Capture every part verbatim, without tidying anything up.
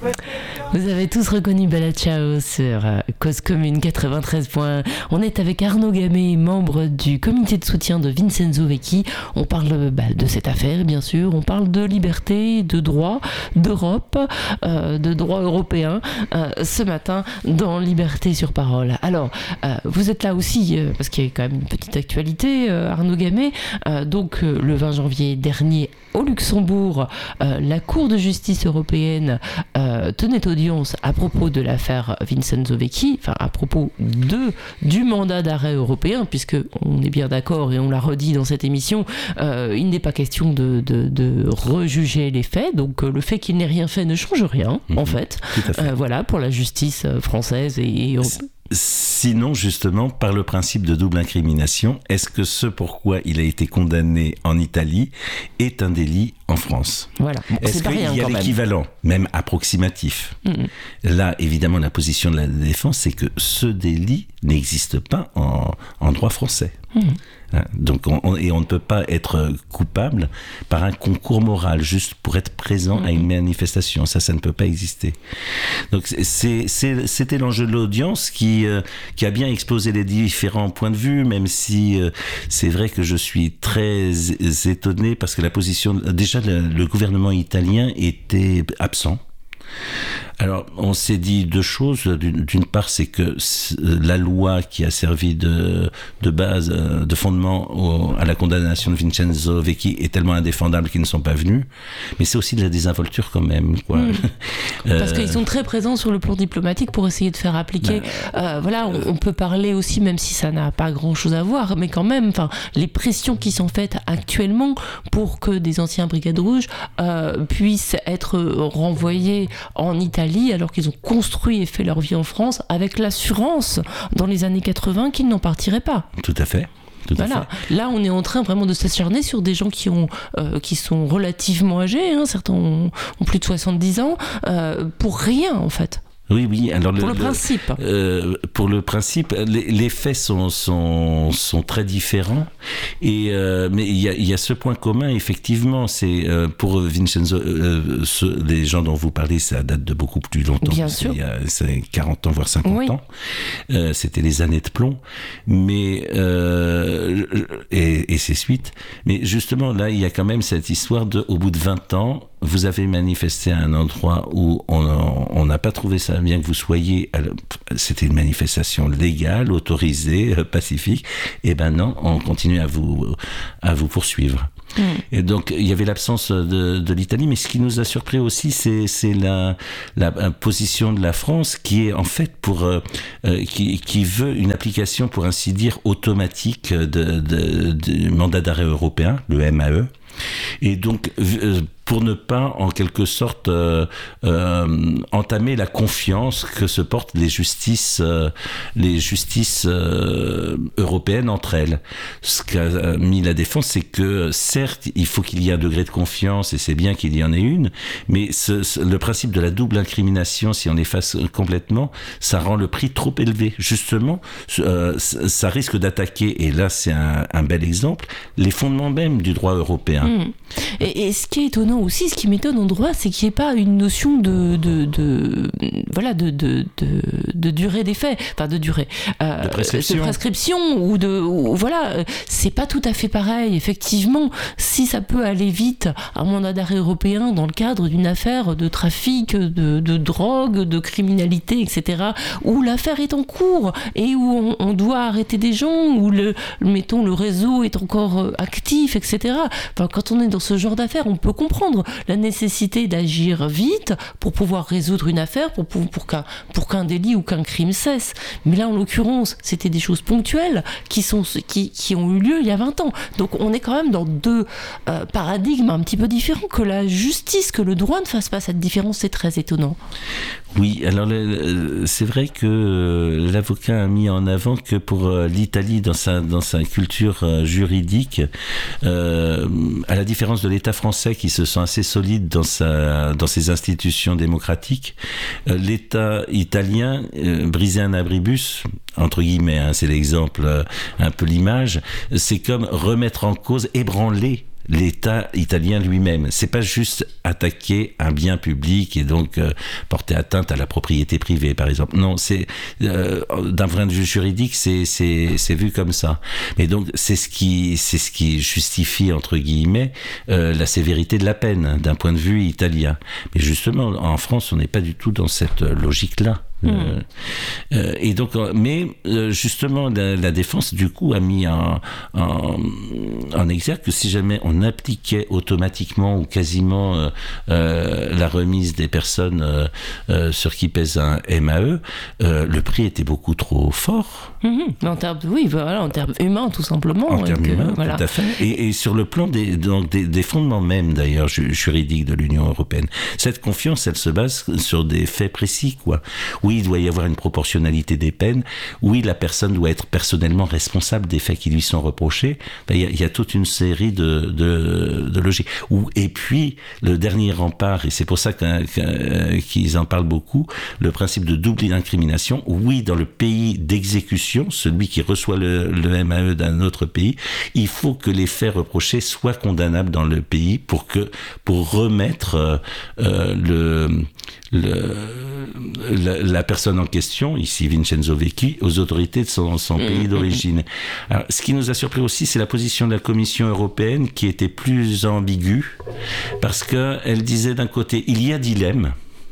Vous avez tous reconnu Bella Ciao sur Cause Commune quatre-vingt-treize point un. On est avec Arnaud Gamay, membre du comité de soutien de Vincenzo Vecchi. On parle bah, de cette affaire, bien sûr. On parle de liberté, de droit, d'Europe, euh, de droit européen, euh, ce matin dans Liberté sur parole. Alors, euh, vous êtes là aussi, euh, parce qu'il y a quand même une petite actualité, euh, Arnaud Gamay. Euh, donc, euh, le vingt janvier dernier, au Luxembourg, euh, la Cour de justice européenne euh, tenait audience à propos de l'affaire Vincenzo Vecchi, enfin à propos de, du mandat d'arrêt européen, puisque on est bien d'accord et on l'a redit dans cette émission, euh, il n'est pas question de, de, de rejuger les faits, donc euh, le fait qu'il n'ait rien fait ne change rien, mmh, en fait. fait. Euh, voilà, pour la justice française et, et Sinon, justement, par le principe de double incrimination, est-ce que ce pourquoi il a été condamné en Italie est un délit en France ? Voilà. Bon, est-ce qu'il y a l'équivalent, même approximatif ? mmh. Là, évidemment, la position de la défense, c'est que ce délit n'existe pas en, en droit français. Mmh. Donc, on, et on ne peut pas être coupable par un concours moral juste pour être présent mmh. à une manifestation. Ça, ça ne peut pas exister. Donc, c'est, c'est, c'était l'enjeu de l'audience qui, euh, qui a bien exposé les différents points de vue, même si euh, c'est vrai que je suis très étonné parce que la position, déjà le, le gouvernement italien était absent. Alors, on s'est dit deux choses. D'une, d'une part, c'est que la loi qui a servi de, de base, de fondement au, à la condamnation de Vincenzo Vecchi est tellement indéfendable qu'ils ne sont pas venus. Mais c'est aussi de la désinvolture quand même, quoi. Mmh. euh, Parce qu'ils sont très présents sur le plan diplomatique pour essayer de faire appliquer. Ben, euh, voilà, on, on peut parler aussi, même si ça n'a pas grand-chose à voir, mais quand même, enfin, les pressions qui sont faites actuellement pour que des anciens brigades rouges euh, puissent être renvoyés en Italie, alors qu'ils ont construit et fait leur vie en France avec l'assurance dans les années quatre-vingts qu'ils n'en partiraient pas. Tout à fait. Tout voilà. à fait. Là, on est en train vraiment de s'acharner sur des gens qui, ont, euh, qui sont relativement âgés, hein, certains ont, ont plus de soixante-dix ans, euh, pour rien en fait. Oui, oui. Alors pour le, le principe. Euh, pour le principe, les, les faits sont, sont, sont très différents. Et, euh, mais il y a, il y a ce point commun, effectivement. C'est euh, pour Vincenzo, euh, ce, les gens dont vous parlez, ça date de beaucoup plus longtemps. Bien sûr. Il y a c'est quarante ans, voire cinquante oui. ans. Euh, c'était les années de plomb. Mais, euh, et, et ses suites. Mais justement, là, il y a quand même cette histoire de, au bout de vingt ans, vous avez manifesté à un endroit où on n'a pas trouvé ça bien que vous soyez... C'était une manifestation légale, autorisée, pacifique. Et ben non, on continue à vous, à vous poursuivre. Mmh. Et donc, il y avait l'absence de, de l'Italie, mais ce qui nous a surpris aussi, c'est, c'est la, la position de la France qui est en fait pour... Euh, qui, qui veut une application, pour ainsi dire, automatique de, de, du mandat d'arrêt européen, le M A E. Et donc, euh, pour ne pas, en quelque sorte, euh, euh, entamer la confiance que se portent les justices, euh, les justices euh, européennes entre elles. Ce qu'a mis la défense, c'est que, certes, il faut qu'il y ait un degré de confiance, et c'est bien qu'il y en ait une, mais ce, ce, le principe de la double incrimination, si on efface complètement, ça rend le prix trop élevé. Justement, euh, ça risque d'attaquer, et là, c'est un, un bel exemple, les fondements même du droit européen. Mmh. Et, et ce qui est étonnant aussi, ce qui m'étonne en droit, c'est qu'il n'y ait pas une notion de, de, de voilà, de, de, de, de durée des faits, enfin de durée, euh, de prescription, de prescription ou de, ou, voilà, c'est pas tout à fait pareil. Effectivement, si ça peut aller vite, un mandat d'arrêt européen dans le cadre d'une affaire de trafic, de, de drogue, de criminalité, et cetera, où l'affaire est en cours et où on, on doit arrêter des gens, où le, mettons, le réseau est encore actif, et cetera. Enfin, quand on est dans ce genre d'affaires, on peut comprendre la nécessité d'agir vite pour pouvoir résoudre une affaire, pour, pour, pour, qu'un, pour qu'un délit ou qu'un crime cesse. Mais là, en l'occurrence, c'était des choses ponctuelles qui, sont, qui, qui ont eu lieu il y a vingt ans. Donc on est quand même dans deux euh, paradigmes un petit peu différents. Que la justice, que le droit ne fasse pas cette différence, c'est très étonnant. Oui, alors le, c'est vrai que l'avocat a mis en avant que pour l'Italie, dans sa, dans sa culture juridique, euh, à la différence de l'État français qui se sent assez solide dans, sa, dans ses institutions démocratiques, l'État italien, euh, briser un abribus, entre guillemets, hein, c'est l'exemple, un peu l'image, c'est comme remettre en cause, ébranler l'État italien lui-même. C'est pas juste attaquer un bien public et donc euh, porter atteinte à la propriété privée, par exemple. Non, c'est euh, d'un point de vue juridique, c'est c'est c'est vu comme ça. Mais donc c'est ce qui c'est ce qui justifie entre guillemets euh, la sévérité de la peine d'un point de vue italien. Mais justement, en France, on n'est pas du tout dans cette logique-là. Mmh. Euh, euh, et donc, mais euh, justement, la, la défense du coup a mis en, en, en exergue que si jamais on appliquait automatiquement ou quasiment euh, euh, la remise des personnes euh, euh, sur qui pèse un M A E, euh, le prix était beaucoup trop fort. Mmh. En termes, oui, voilà, en termes humains tout simplement. En termes que, humains, voilà. tout à fait. Et, et sur le plan des, donc des, des fondements même d'ailleurs juridiques de l'Union européenne, cette confiance, elle se base sur des faits précis, quoi. Oui, il doit y avoir une proportionnalité des peines. Oui, la personne doit être personnellement responsable des faits qui lui sont reprochés. Ben, il y a, il y a toute une série de, de, de logiques. Ou, et puis, le dernier rempart, et c'est pour ça qu'un, qu'un, qu'ils en parlent beaucoup, le principe de double incrimination. Oui, dans le pays d'exécution, celui qui reçoit le, le M A E d'un autre pays, il faut que les faits reprochés soient condamnables dans le pays pour que, pour remettre euh, euh, le, le, la, la personne en question, ici Vincenzo Vecchi, aux autorités de son, son mmh, pays d'origine. Alors, ce qui nous a surpris aussi, c'est la position de la Commission européenne qui était plus ambiguë, parce qu'elle disait d'un côté, il y a dilemme,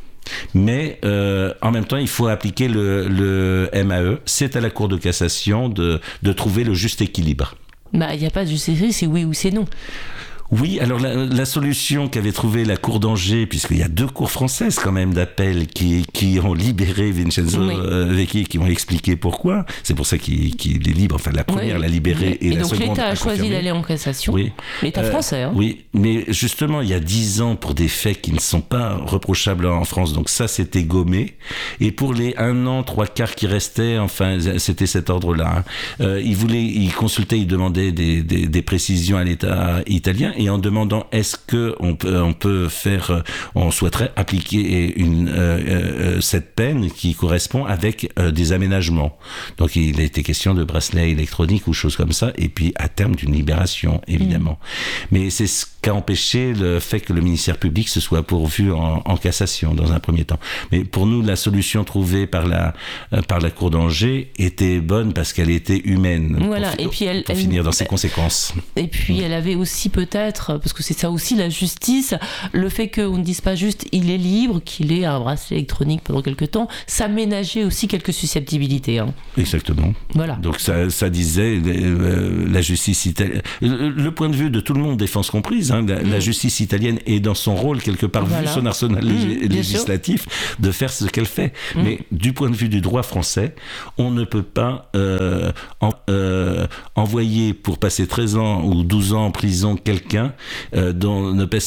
mais euh, en même temps, il faut appliquer le, le M A E. C'est à la Cour de cassation de, de trouver le juste équilibre. Bah, il n'y a pas de juste équilibre, c'est oui ou c'est non. Oui, alors la, la solution qu'avait trouvée la Cour d'Angers, puisqu'il y a deux cours françaises quand même d'appel qui, qui ont libéré Vincenzo oui. euh, Vecchi, qui ont expliqué pourquoi. C'est pour ça qu'il, qu'il est libre. Enfin, la première oui. l'a libéré oui. et, et la donc seconde l'État a choisi d'aller en cassation. Oui. L'État euh, français. Hein. Oui, mais justement, il y a dix ans pour des faits qui ne sont pas reprochables en France. Donc ça, c'était gommé. Et pour les un an, trois quarts qui restaient, enfin, c'était cet ordre-là. Hein. Euh, il voulait, il consultait, il demandait des, des, des précisions à l'État italien. Et en demandant est-ce que on peut, on peut faire, on souhaiterait appliquer une, euh, euh, cette peine qui correspond avec euh, des aménagements. Donc il a été question de bracelets électroniques ou choses comme ça, et puis à terme d'une libération, évidemment. Mmh. Mais c'est ce qu'a empêché le fait que le ministère public se soit pourvu en, en cassation dans un premier temps. Mais pour nous, la solution trouvée par la, euh, par la Cour d'Angers était bonne parce qu'elle était humaine. Voilà. Pour, et puis elle, pour elle, finir dans ses elle, conséquences. Et puis mmh. elle avait aussi peut-être, parce que c'est ça aussi la justice, le fait qu'on ne dise pas juste il est libre, qu'il ait un bracelet électronique pendant quelque temps, ça ménageait aussi quelques susceptibilités. Hein. Exactement. Voilà. Donc ça, ça disait euh, la justice italienne. Le, le point de vue de tout le monde, défense comprise, hein, la, mmh. la justice italienne est dans son rôle quelque part, voilà. vu son arsenal mmh, législatif, de faire ce qu'elle fait. Mmh. Mais du point de vue du droit français, on ne peut pas euh, en, euh, envoyer pour passer treize ans ou douze ans en prison quelqu'un euh, dont ne pèse